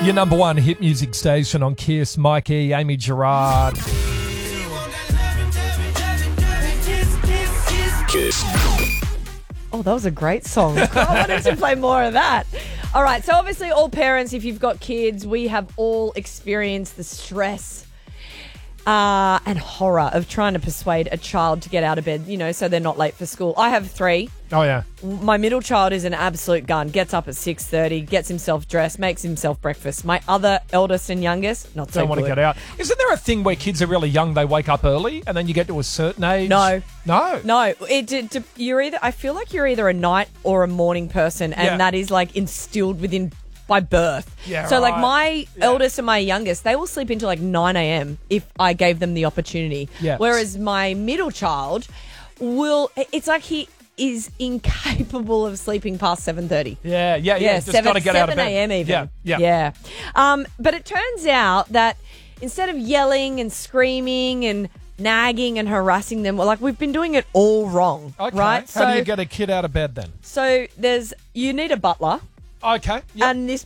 Your number one hit music station on Kiss, Mikey, Amy Gerard. Oh, that was a great song. I wanted to play more of that. All right, so obviously all parents, if you've got kids, we have all experienced the stress and horror of trying to persuade a child to get out of bed, so they're not late for school. I have 3. Oh, yeah. My middle child is an absolute gun. Gets up at 6:30, gets himself dressed, makes himself breakfast. My other eldest and youngest, not so Don't want to good. get out. Isn't there a thing where kids are really young, they wake up early, and then you get to a certain age? No. No? I feel like you're either a night or a morning person, and that is like instilled within by birth. Yeah, so like right. my eldest and my youngest, they will sleep until like 9 a.m. if I gave them the opportunity. Yeah. Whereas my middle child it's like he is incapable of sleeping past 7:30. Yeah. Just got to get out of bed. 7 a.m. even. Yeah. But it turns out that instead of yelling and screaming and nagging and harassing them, we've been doing it all wrong. Okay. Right? How do you get a kid out of bed then? So you need a butler. Okay. Yep. And this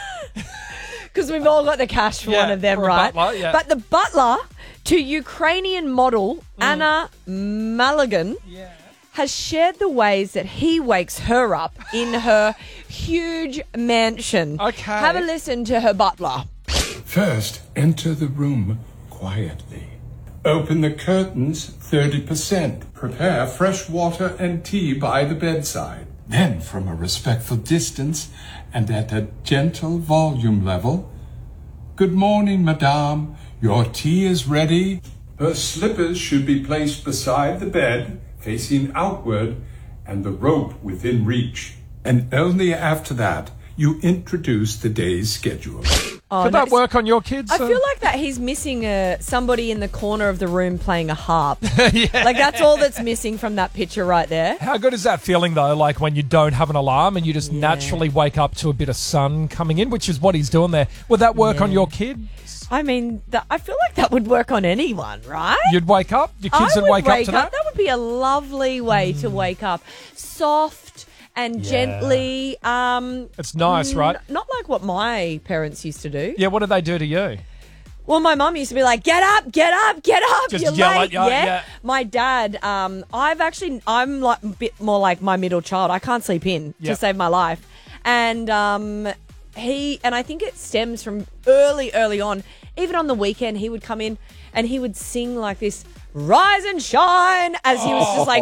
because we've all got the cash for one of them, for a right? butler, yeah. But the butler to Ukrainian model Anna Maligan has shared the ways that he wakes her up in her huge mansion. Okay. Have a listen to her butler. First, enter the room quietly. Open the curtains 30%. Prepare fresh water and tea by the bedside. Then, from a respectful distance and at a gentle volume level, "Good morning, madame. Your tea is ready." Her slippers should be placed beside the bed, facing outward, and the rope within reach. And only after that, you introduce the day's schedule. Could that work on your kids? I feel like that he's missing somebody in the corner of the room playing a harp. Like that's all that's missing from that picture right there. How good is that feeling, though, like when you don't have an alarm and you just naturally wake up to a bit of sun coming in, which is what he's doing there. Would that work on your kid? I mean, I feel like that would work on anyone, right? You'd wake up? Your kids would wake up to that? That would be a lovely way to wake up. Soft and gently. It's nice, right? Not like what my parents used to do. Yeah, what did they do to you? Well, my mum used to be like, get up, get up, get up. Just You're yell late. at you, yeah. My dad, I'm like a bit more like my middle child. I can't sleep in to save my life. And and I think it stems from early on. Even on the weekend, he would come in and he would sing like this, "Rise and shine," as he was just like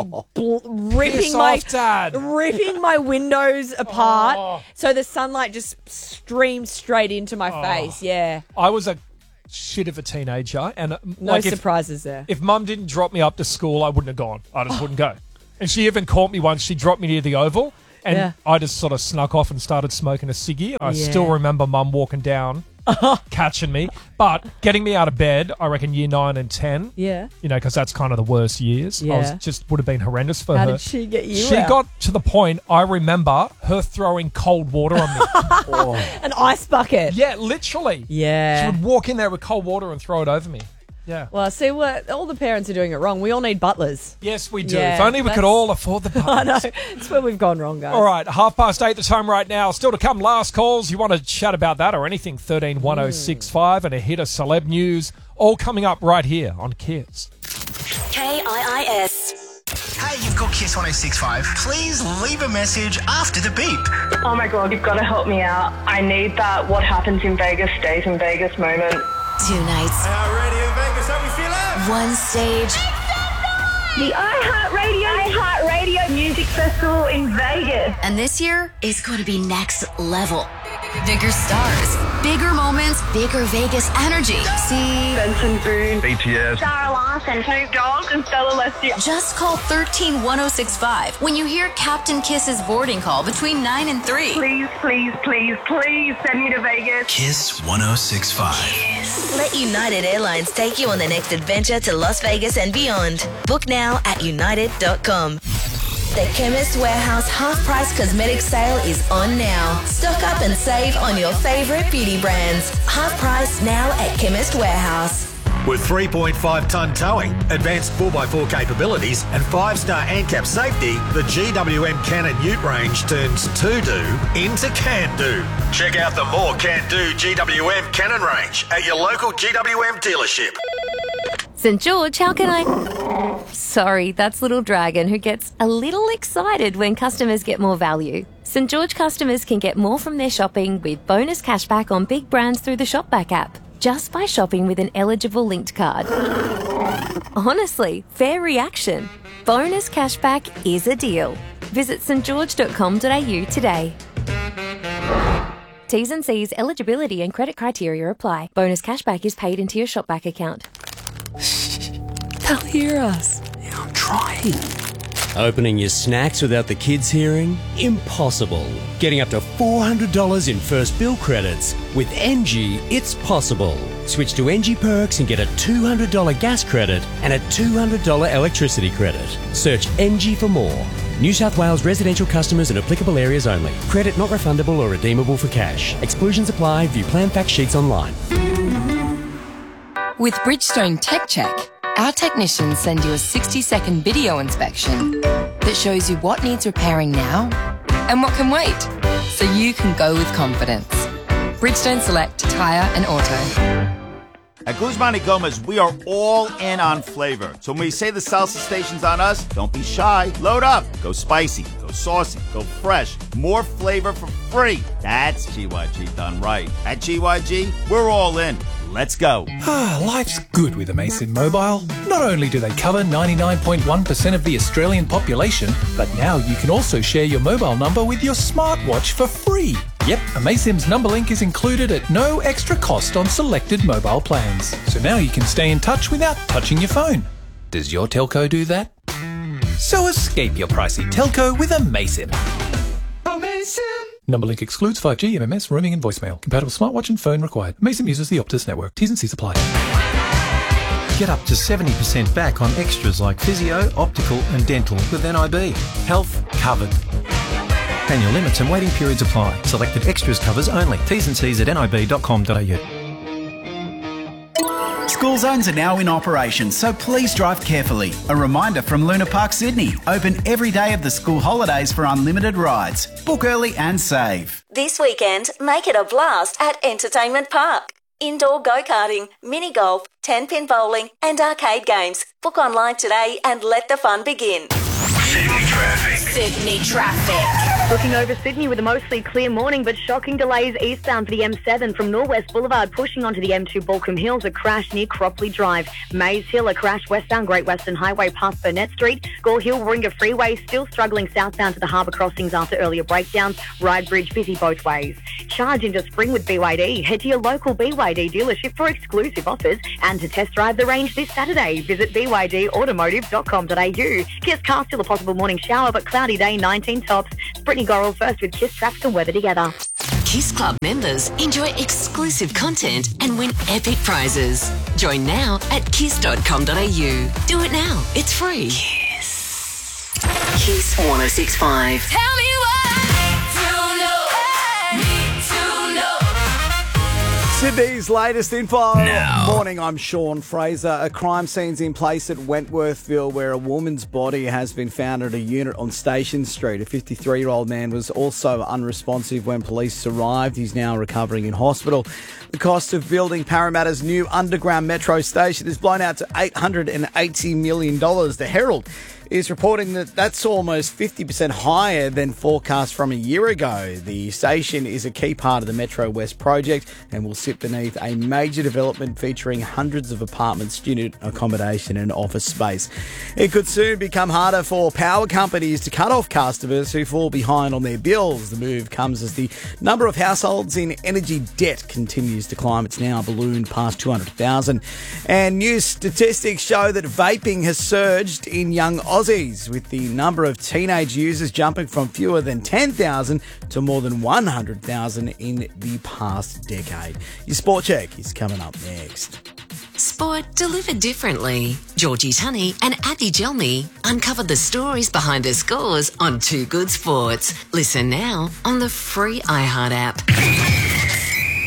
ripping my windows apart. So the sunlight just streamed straight into my face. Yeah. I was a shit of a teenager. And No surprises there. If mum didn't drop me up to school, I wouldn't have gone. I just wouldn't go. And she even caught me once. She dropped me near the Oval. And I just sort of snuck off and started smoking a ciggy. I still remember mum walking down, catching me. But getting me out of bed, I reckon year 9 and 10. Yeah. Because that's kind of the worst years. Yeah. Would have been horrendous for her. How did she get you She out? got to the point, I remember her throwing cold water on me. An ice bucket. Yeah, literally. Yeah. She would walk in there with cold water and throw it over me. Yeah. Well, see, all the parents are doing it wrong. We all need butlers. Yes, we do. Yeah, if only we could all afford the butlers. I know. It's where we've gone wrong, guys. All right, 8:30 the time right now. Still to come, last calls. You want to chat about that or anything, 131065 and a hit of celeb news. All coming up right here on Kiss. KIIS. Hey, you've got Kiss 1065. Please leave a message after the beep. Oh my God, you've got to help me out. I need that what happens in Vegas stays in Vegas moment. 2 nights. Ready in Vegas, how we feeling? 1 stage. The iHeartRadio Music Festival in Vegas. And this year is going to be next level. Bigger stars, bigger moments, bigger Vegas energy. See, Benson Boone, BTS. Sarah Larson, Snoop Dogg, and Stella Leslie. just call 131065 when you hear Captain Kiss's boarding call between 9 and 3. Please, please, please, please send me to Vegas. Kiss 1065. Let United Airlines take you on the next adventure to Las Vegas and beyond. Book now at united.com. The Chemist Warehouse half-price cosmetic sale is on now. Stock up and save on your favorite beauty brands. Half price now at Chemist Warehouse. With 3.5-tonne towing, advanced 4x4 capabilities and 5-star ANCAP safety, the GWM Cannon Ute range turns to-do into can-do. Check out the more can-do GWM Cannon range at your local GWM dealership. St George, how can I... Sorry, that's Little Dragon, who gets a little excited when customers get more value. St George customers can get more from their shopping with bonus cashback on big brands through the Shopback app, just by shopping with an eligible linked card. Honestly, fair reaction. Bonus cashback is a deal. Visit stgeorge.com.au today. T's and C's, eligibility and credit criteria apply. Bonus cashback is paid into your Shopback account. They'll hear us. Yeah, I'm trying. Opening your snacks without the kids hearing? Impossible. Getting up to $400 in first bill credits. With NG, it's possible. Switch to NG Perks and get a $200 gas credit and a $200 electricity credit. Search NG for more. New South Wales residential customers in applicable areas only. Credit not refundable or redeemable for cash. Exclusions apply. View plan fact sheets online. With Bridgestone Tech Check, our technicians send you a 60-second video inspection that shows you what needs repairing now and what can wait, so you can go with confidence. Bridgestone Select Tyre and Auto. At Guzman y Gomez, we are all in on flavor. So when we say the salsa station's on us, don't be shy. Load up. Go spicy. Go saucy. Go fresh. More flavor for free. That's GYG done right. At GYG, we're all in. Let's go. Life's good with Amaysim Mobile. Not only do they cover 99.1% of the Australian population, but now you can also share your mobile number with your smartwatch for free. Yep, Amaysim's number link is included at no extra cost on selected mobile plans. So now you can stay in touch without touching your phone. Does your telco do that? So escape your pricey telco with Amaysim. Amaysim! Number link excludes 5G, MMS, roaming and voicemail. Compatible smartwatch and phone required. Amaysim uses the Optus network. T's and C's apply. Get up to 70% back on extras like physio, optical and dental with NIB. Health covered. Annual limits and waiting periods apply. Selected extras covers only. T's and C's at nib.com.au. School zones are now in operation, so please drive carefully. A reminder from Luna Park, Sydney. Open every day of the school holidays for unlimited rides. Book early and save. This weekend, make it a blast at Entertainment Park. Indoor go-karting, mini-golf, 10-pin bowling and arcade games. Book online today and let the fun begin. Sydney traffic. Sydney traffic. Looking over Sydney with a mostly clear morning, but shocking delays eastbound for the M7 from Norwest Boulevard pushing onto the M2 Balcombe Hills, a crash near Cropley Drive. Maze Hill, a crash westbound Great Western Highway past Burnett Street. Gore Hill, Warringah Freeway still struggling southbound to the harbour crossings after earlier breakdowns. Ryde Bridge busy both ways. Charge into spring with BYD. Head to your local BYD dealership for exclusive offers and to test drive the range this Saturday. Visit bydautomotive.com.au. Kiss car still a possible morning shower, but cloudy day, 19 tops. Brittany Gorrell first with Kiss traffic and weather together. Kiss Club members enjoy exclusive content and win epic prizes. Join now at kiss.com.au. Do it now. It's free. Kiss. Kiss 106.5. Tell me Sydney's latest info. Morning, I'm Sean Fraser. A crime scene's in place at Wentworthville where a woman's body has been found at a unit on Station Street. A 53-year-old man was also unresponsive when police arrived. He's now recovering in hospital. The cost of building Parramatta's new underground metro station is blown out to $880 million. The Herald is reporting that that's almost 50% higher than forecast from a year ago. The station is a key part of the Metro West project and will sit beneath a major development featuring hundreds of apartments, student accommodation and office space. It could soon become harder for power companies to cut off customers who fall behind on their bills. The move comes as the number of households in energy debt continues to climb. It's now ballooned past 200,000. And new statistics show that vaping has surged in young Aussies, with the number of teenage users jumping from fewer than 10,000 to more than 100,000 in the past decade. Your Sport Check is coming up next. Sport delivered differently. Georgie Tunney and Abby Gelmy uncovered the stories behind the scores on Too Good Sports. Listen now on the free iHeart app.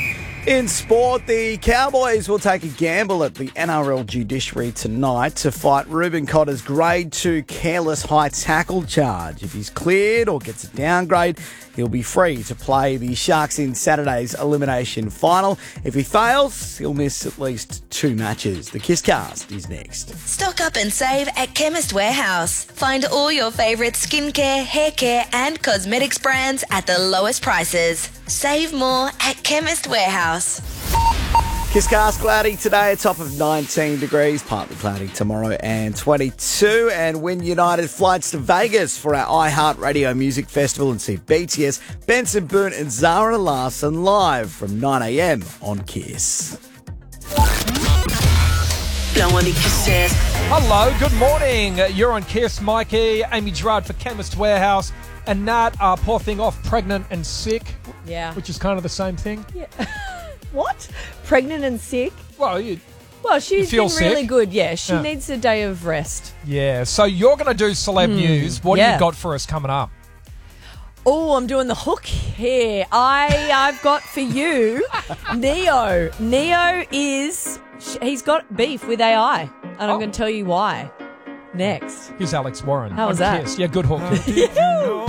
In sport, the Cowboys will take a gamble at the NRL judiciary tonight to fight Reuben Cotter's Grade 2 careless high tackle charge. If he's cleared or gets a downgrade, he'll be free to play the Sharks in Saturday's elimination final. If he fails, he'll miss at least 2 matches. The Kisscast is next. Stock up and save at Chemist Warehouse. Find all your favourite skincare, hair care and cosmetics brands at the lowest prices. Save more at Chemist Warehouse. Kisscast cloudy today, a top of 19 degrees, partly cloudy tomorrow and 22. And win United flights to Vegas for our iHeartRadio Music Festival and see BTS, Benson Boone and Zara Larsson live from 9 a.m. on Kiss. Hello, good morning. You're on Kiss. Mikey, Amy Gerard for Chemist Warehouse, and Nat, poor thing, off pregnant and sick. Yeah. Which is kind of the same thing. Yeah. What? Pregnant and sick? Well, she's feel been really sick? good. Yeah, she Yeah. needs a day of rest. Yeah, so you're going to do celeb news. What do yeah. you got for us coming up? Oh, I'm doing the hook here. I've got for you Neo. Neo he's got beef with AI, and I'm going to tell you why next. Here's Alex Warren. How was on that? Kiss. Yeah, good hook.